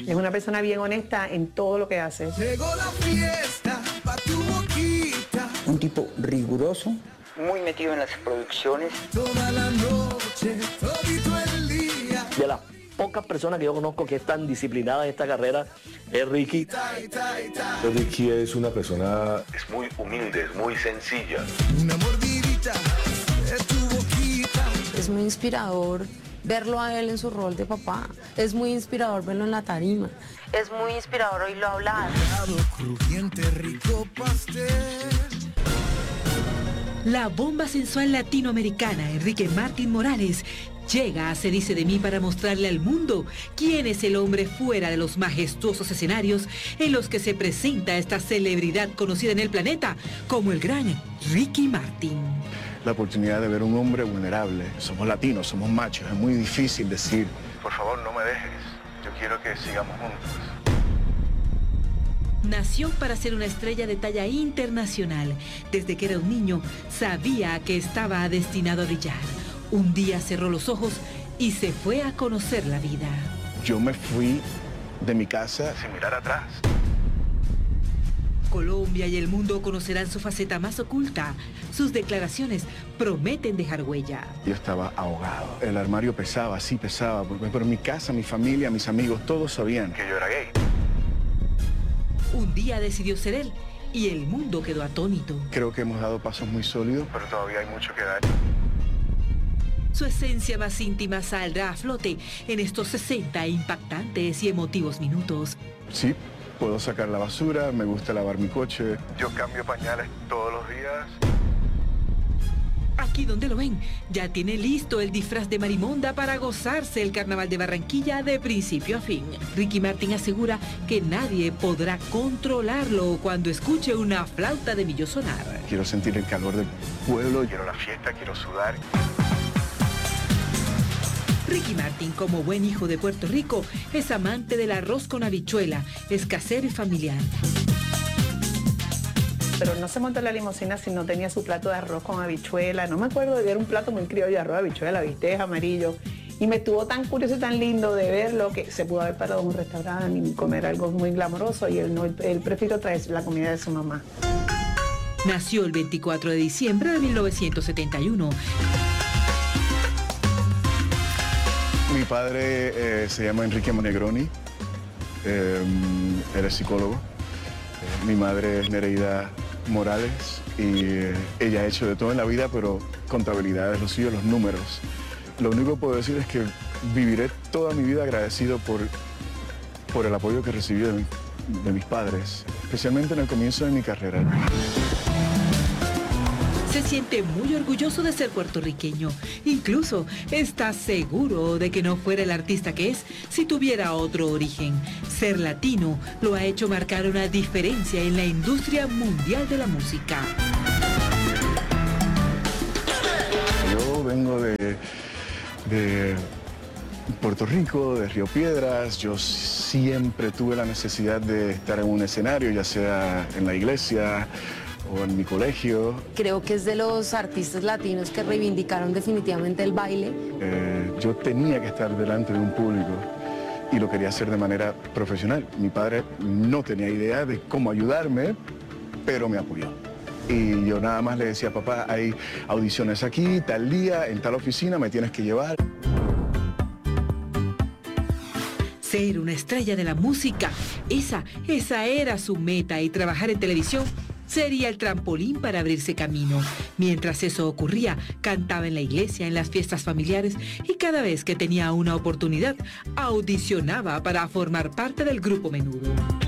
Es una persona bien honesta en todo lo que hace. Llegó la fiesta pa' tu boquita. Un tipo riguroso, muy metido en las producciones. Toda la noche, todito el día. De las pocas personas que yo conozco que es tan disciplinada en esta carrera es Ricky. Ricky es una persona, es muy humilde, es muy sencilla. Una mordidita de tu boquita. Es muy inspirador verlo a él en su rol de papá. Es muy inspirador verlo en la tarima. Es muy inspirador oírlo hablar. Crujiente, rico pastel. La bomba sensual latinoamericana Enrique Martín Morales llega a Se dice de mí para mostrarle al mundo quién es el hombre fuera de los majestuosos escenarios en los que se presenta esta celebridad conocida en el planeta como el gran Ricky Martin. La oportunidad de ver un hombre vulnerable. Somos latinos, somos machos, es muy difícil decir, Por favor, no me dejes, yo quiero que sigamos juntos. Nació para ser una estrella de talla internacional. Desde que era un niño, sabía que estaba destinado a brillar. Un día cerró los ojos y se fue a conocer la vida. yo me fui de mi casa Sin mirar atrás. Colombia y el mundo conocerán su faceta más oculta. Sus declaraciones prometen dejar huella. Yo estaba ahogado. El armario pesaba, sí pesaba, pero mi casa, mi familia, mis amigos, todos sabían Que yo era gay. Un día decidió ser él y el mundo quedó atónito. Creo que hemos dado pasos muy sólidos. Pero todavía hay mucho que dar. Su esencia más íntima saldrá a flote en estos 60 impactantes y emotivos minutos. Sí, puedo sacar la basura, me gusta lavar mi coche. Yo cambio pañales todos los días. Aquí donde lo ven, ya tiene listo el disfraz de Marimonda para gozarse el Carnaval de Barranquilla de principio a fin. Ricky Martin asegura que nadie podrá controlarlo cuando escuche una flauta de millo sonar. Quiero sentir el calor del pueblo. Quiero la fiesta, quiero sudar. Ricky Martin, como buen hijo de Puerto Rico, es amante del arroz con habichuela, es casero y familiar. Pero no se montó en la limusina si no tenía su plato de arroz con habichuela. No me acuerdo, era un plato muy criollo de arroz, habichuela, bistec, amarillo. Y me estuvo tan curioso y tan lindo de verlo que se pudo haber parado en un restaurante y comer algo muy glamoroso y él no, él prefirió traer la comida de su mamá. Nació el 24 de diciembre de 1971. Mi padre se llama Enrique Monegroni, él es psicólogo. Mi madre es Nereida Morales y ella ha hecho de todo en la vida, pero contabilidad es lo suyo, los números. Lo único que puedo decir es que viviré toda mi vida agradecido por el apoyo que recibí de mis padres, especialmente en el comienzo de mi carrera. Se siente muy orgulloso de ser puertorriqueño. Incluso está seguro de que no fuera el artista que es si tuviera otro origen. Ser latino lo ha hecho marcar una diferencia en la industria mundial de la música. Yo vengo de Puerto Rico, de Río Piedras. Yo siempre tuve la necesidad de estar en un escenario, ya sea en la iglesia o en mi colegio. Creo que es de los artistas latinos que reivindicaron definitivamente el baile. Yo tenía que estar delante de un público y lo quería hacer de manera profesional. Mi padre no tenía idea de cómo ayudarme, pero me apoyó. Y yo nada más le decía, papá, hay audiciones aquí, tal día, en tal oficina, me tienes que llevar. Ser una estrella de la música, esa era su meta, y trabajar en televisión sería el trampolín para abrirse camino. Mientras eso ocurría, cantaba en la iglesia, en las fiestas familiares y cada vez que tenía una oportunidad, audicionaba para formar parte del grupo Menudo.